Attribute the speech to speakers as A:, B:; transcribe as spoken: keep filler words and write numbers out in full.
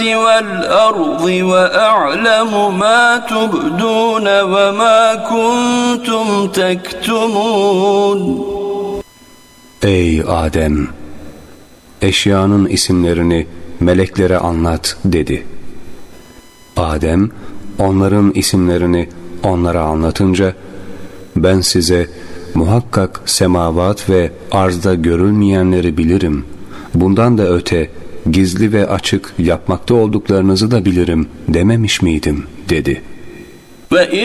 A: وَالْأَرْضِ وَأَعْلَمُ مَا تُبْدُونَ وَمَا كُنْتُمْ تَكْتُمُونَ.
B: Ey Adem! Eşyanın isimlerini meleklere anlat dedi. Adem onların isimlerini onlara anlatınca, ben size muhakkak semavat ve arzda görülmeyenleri bilirim, bundan da öte gizli ve açık yapmakta olduklarınızı da bilirim dememiş miydim dedi.